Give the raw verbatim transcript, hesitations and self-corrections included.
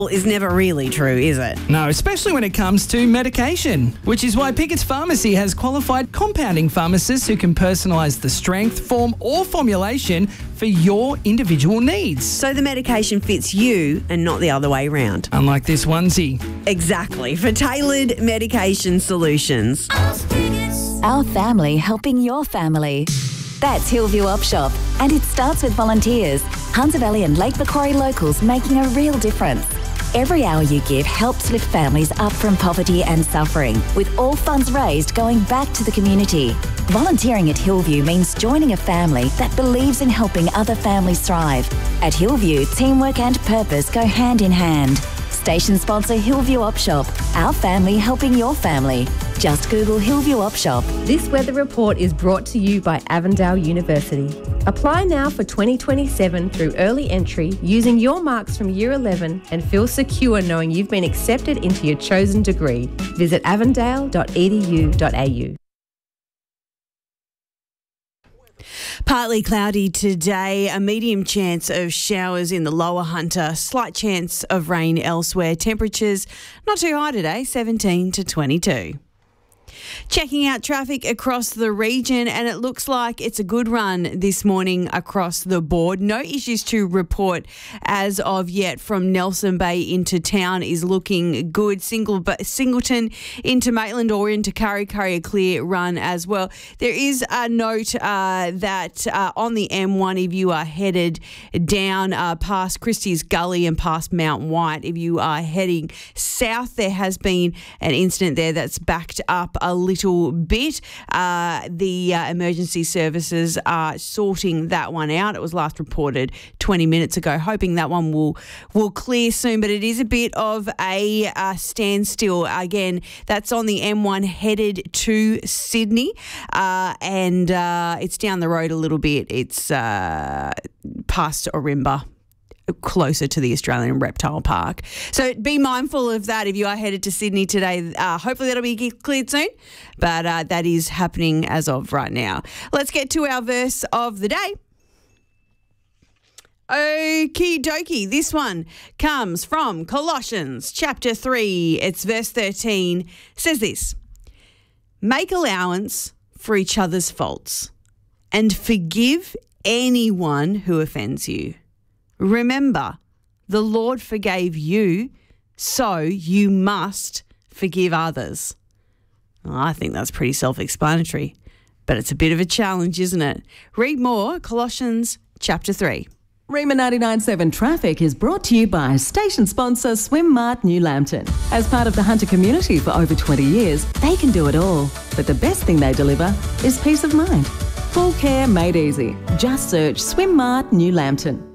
is never really true, is it? No, especially when it comes to medication, which is why Pickett's Pharmacy has qualified compounding pharmacists who can personalise the strength, form or formulation for your individual needs. So the medication fits you and not the other way around. Unlike this onesie. Exactly. For tailored medication solutions. Our family helping your family. That's Hillview Op Shop, and it starts with volunteers. Hunter Valley and Lake Macquarie locals making a real difference. Every hour you give helps lift families up from poverty and suffering, with all funds raised going back to the community. Volunteering at Hillview means joining a family that believes in helping other families thrive. At Hillview, teamwork and purpose go hand in hand. Station sponsor Hillview Op Shop, our family helping your family. Just Google Hillview Op Shop. This weather report is brought to you by Avondale University. Apply now for twenty twenty-seven through early entry using your marks from Year eleven and feel secure knowing you've been accepted into your chosen degree. Visit avondale dot e d u dot a u. Partly cloudy today, a medium chance of showers in the lower Hunter, slight chance of rain elsewhere. Temperatures not too high today, seventeen to twenty-two. Checking out traffic across the region, and it looks like it's a good run this morning across the board. No issues to report as of yet from Nelson Bay into town is looking good. Single, Singleton into Maitland or into Kurri Kurri, a clear run as well. There is a note uh, that uh, on the M one, if you are headed down uh, past Christie's Gully and past Mount White, if you are heading south, there has been an incident there that's backed up a little bit. Uh, the uh, emergency services are sorting that one out. It was last reported twenty minutes ago, hoping that one will will clear soon, but it is a bit of a uh, standstill. Again, that's on the M one headed to Sydney, uh, and uh, it's down the road a little bit. It's uh, past Ourimbah, closer to the Australian Reptile Park. So be mindful of that if you are headed to Sydney today. Uh, hopefully that'll be cleared soon, but uh, that is happening as of right now. Let's get to our verse of the day. Okie dokie. This one comes from Colossians chapter three. It's verse thirteen. It says this: make allowance for each other's faults and forgive anyone who offends you. Remember, the Lord forgave you, so you must forgive others. Well, I think that's pretty self-explanatory, but it's a bit of a challenge, isn't it? Read more, Colossians chapter three. Rima ninety-nine point seven Traffic is brought to you by station sponsor Swim Mart New Lambton. As part of the Hunter community for over twenty years, they can do it all. But the best thing they deliver is peace of mind. Full care made easy. Just search Swim Mart New Lambton.